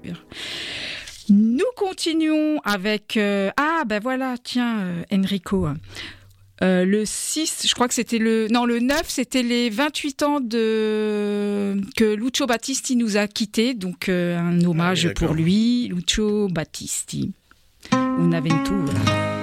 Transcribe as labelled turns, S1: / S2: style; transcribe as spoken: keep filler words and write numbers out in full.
S1: super. Nous continuons avec... Euh, ah, ben voilà, tiens, euh, Enrico. Euh, le six, je crois que c'était le... Non, le neuf, c'était les vingt-huit ans de... que Lucio Battisti nous a quittés. Donc, euh, un hommage ah, oui, pour lui, Lucio Battisti. Un evento, voilà.